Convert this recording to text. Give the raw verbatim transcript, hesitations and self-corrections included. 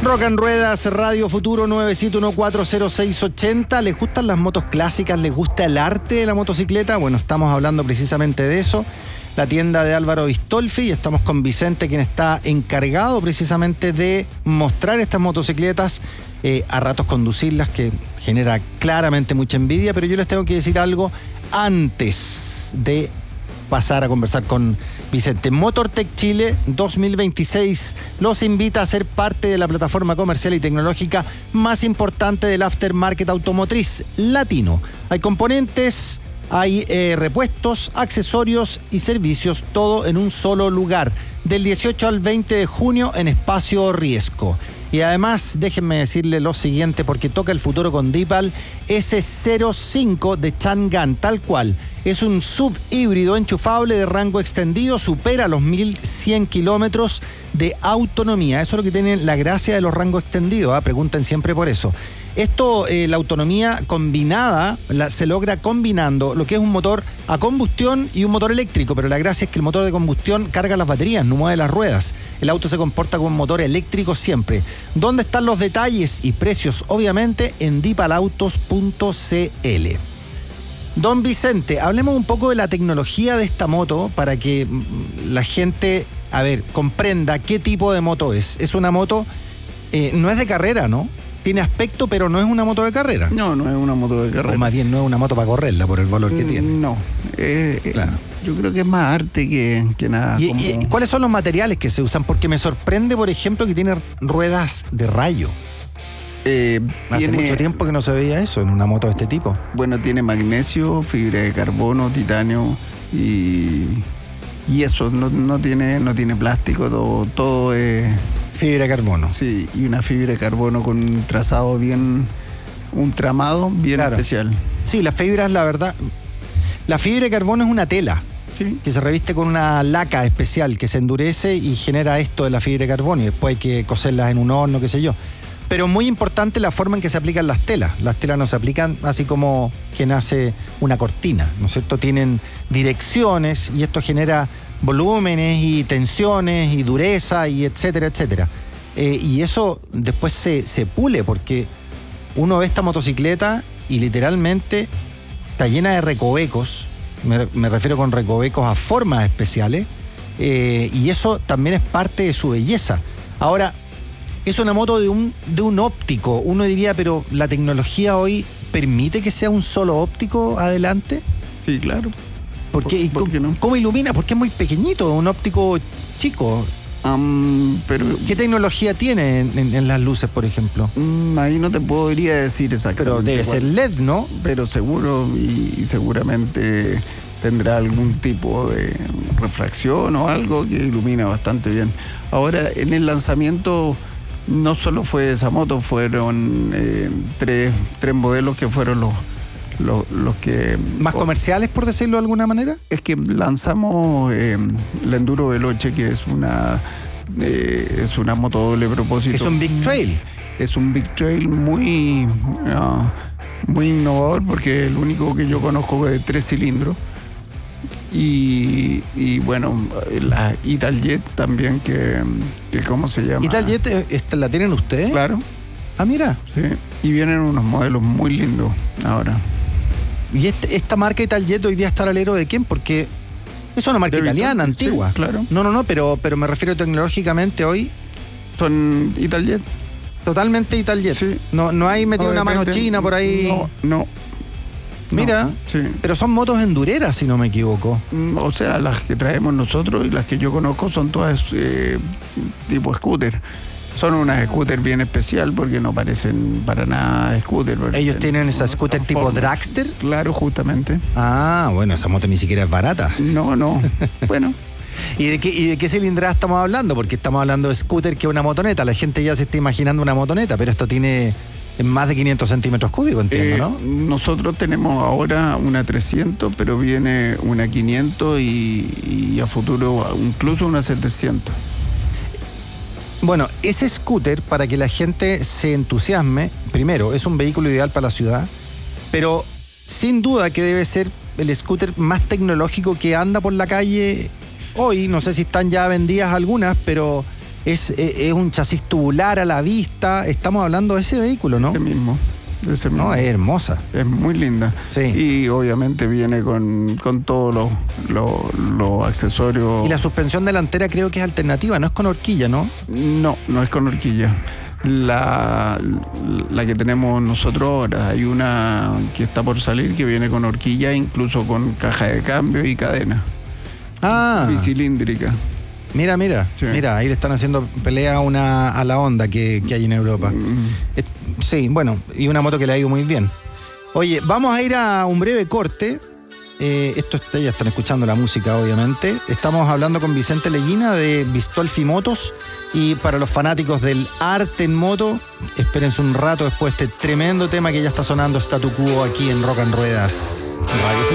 Rock and Ruedas, Radio Futuro nueve siete uno cuatro cero seis ocho cero. ¿Les gustan las motos clásicas? ¿Les gusta el arte de la motocicleta? Bueno, estamos hablando precisamente de eso. La tienda de Álvaro Bistolfi, y estamos con Vicente, quien está encargado precisamente de mostrar estas motocicletas, eh, a ratos conducirlas, que genera claramente mucha envidia, pero yo les tengo que decir algo antes de pasar a conversar con Vicente. MotorTech Chile dos mil veintiséis los invita a ser parte de la plataforma comercial y tecnológica más importante del aftermarket automotriz latino. Hay componentes, hay eh, repuestos, accesorios y servicios, todo en un solo lugar, del dieciocho al veinte de junio en Espacio Riesco. Y además, déjenme decirle lo siguiente, porque toca el futuro con Dipal ese cero cinco de Chang'an, tal cual. Es un sub híbrido enchufable de rango extendido, supera los mil cien kilómetros de autonomía. Eso es lo que tiene la gracia de los rangos extendidos, ¿eh? Pregunten siempre por eso. Esto, eh, la autonomía combinada, la, se logra combinando lo que es un motor a combustión y un motor eléctrico, pero la gracia es que el motor de combustión carga las baterías, no mueve las ruedas. El auto se comporta como un motor eléctrico siempre. ¿Dónde están los detalles y precios? Obviamente en dipalautos punto c l. Don Vicente, hablemos un poco de la tecnología de esta moto para que la gente, a ver, comprenda qué tipo de moto es. Es una moto, eh, no es de carrera, ¿no? Tiene aspecto, pero no es una moto de carrera. No, no es una moto de carrera. O más bien no es una moto para correrla por el valor que tiene. No, eh, claro. Yo creo que es más arte que, que nada. ¿Y, como... y, ¿Cuáles son los materiales que se usan? Porque me sorprende, por ejemplo, que tiene ruedas de rayo. Eh, Hace tiene, mucho tiempo que no se veía eso en una moto de este tipo. Bueno, tiene magnesio, fibra de carbono, titanio y, y eso, no, no, tiene, no tiene plástico, todo, todo es... Fibra de carbono. Sí, y una fibra de carbono con un trazado bien, un tramado bien claro. especial. Sí, las fibras, la verdad, la fibra de carbono es una tela, ¿sí?, que se reviste con una laca especial que se endurece y genera esto de la fibra de carbono, y después hay que cocerlas en un horno, qué sé yo. Pero muy importante la forma en que se aplican las telas. Las telas no se aplican así como quien hace una cortina, ¿no es cierto? Tienen direcciones y esto genera volúmenes y tensiones y dureza y etcétera, etcétera. Eh, y eso después se, se pule, porque uno ve esta motocicleta y literalmente está llena de recovecos. Me, me refiero con recovecos a formas especiales, eh, y eso también es parte de su belleza. Ahora, es una moto de un, de un óptico. Uno diría, pero ¿la tecnología hoy permite que sea un solo óptico adelante? Sí, claro. ¿Por qué? ¿Por, por qué no? ¿Cómo ilumina? Porque es muy pequeñito, un óptico chico. Um, pero, ¿Qué tecnología tiene en, en, en las luces, por ejemplo? Um, ahí no te podría decir exactamente. Pero debe cuál, ser L E D, ¿no? Pero seguro y, y seguramente tendrá algún tipo de refracción o algo que ilumina bastante bien. Ahora, en el lanzamiento no solo fue esa moto, fueron eh, tres, tres modelos que fueron los, los, los que... ¿Más comerciales, por decirlo de alguna manera? Es que lanzamos eh, la Enduro Veloce, que es una, eh, es una moto doble propósito. Es un Big Trail. Es un Big Trail muy, uh, muy innovador, porque es el único que yo conozco de tres cilindros. Y, y bueno, la Italjet también, que, que ¿cómo se llama? ¿Italjet la tienen ustedes? Claro. Ah, mira. Sí, y vienen unos modelos muy lindos ahora. ¿Y este, esta marca Italjet hoy día está al alero de quién? Porque es una marca de italiana, Victor, antigua. Sí, claro. No, no, no, pero, pero me refiero tecnológicamente hoy. Son Italjet. Totalmente Italjet. Sí. No, no hay metido no, una mano china por ahí. No, no. Mira, no, sí. Pero son motos endureras, si no me equivoco. O sea, las que traemos nosotros y las que yo conozco son todas eh, tipo scooter. Son unas scooter bien especial porque no parecen para nada scooter. ¿Ellos tienen esa scooter tipo dragster? Claro, justamente. Ah, bueno, esa moto ni siquiera es barata. No, no. Bueno. ¿Y de, qué, ¿Y de qué cilindrada estamos hablando? Porque estamos hablando de scooter que una motoneta. La gente ya se está imaginando una motoneta, pero esto tiene más de quinientos centímetros cúbicos, entiendo, eh, ¿no? Nosotros tenemos ahora una trescientos, pero viene una quinientos y, y a futuro incluso una setecientos. Bueno, ese scooter, para que la gente se entusiasme, primero, es un vehículo ideal para la ciudad, pero sin duda que debe ser el scooter más tecnológico que anda por la calle hoy. No sé si están ya vendidas algunas, pero es, es un chasis tubular a la vista. Estamos hablando de ese vehículo, ¿no? Ese mismo. Ese mismo. No, es hermosa. Es muy linda. Sí. Y obviamente viene con, con todos los, los, los accesorios. Y la suspensión delantera creo que es alternativa, no es con horquilla, ¿no? No, no es con horquilla. La, la que tenemos nosotros ahora, hay una que está por salir que viene con horquilla, incluso con caja de cambio y cadena. Ah. Bicilíndrica. Mira, mira, sí. Mira, ahí le están haciendo pelea a, una, a la Honda que, que hay en Europa. Mm. Eh, sí, bueno, y una moto que le ha ido muy bien. Oye, vamos a ir a un breve corte. Eh, esto ya están escuchando la música, obviamente. Estamos hablando con Vicente Leguina de Bistolfi Motos. Y para los fanáticos del arte en moto, espérense un rato después de este tremendo tema que ya está sonando Statu Quo aquí en Rock and Ruedas Radio.